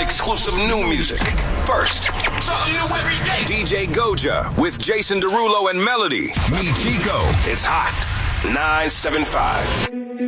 exclusive new music. First, something new every day. DJ Goja with Jason Derulo and Melody. Meet Chico. It's hot. 975.